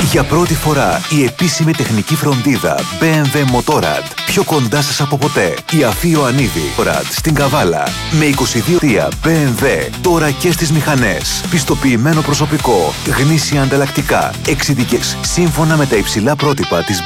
Για πρώτη φορά η επίσημη τεχνική φροντίδα BMW Motorrad. Πιο κοντά σας από ποτέ. Η Αφή Ιωαννίδη. Motorrad στην Καβάλα. Με 22 ετία BMW. Τώρα και στις μηχανές. Πιστοποιημένο προσωπικό. Γνήσια ανταλλακτικά. Εξειδικές. Σύμφωνα με τα υψηλά πρότυπα της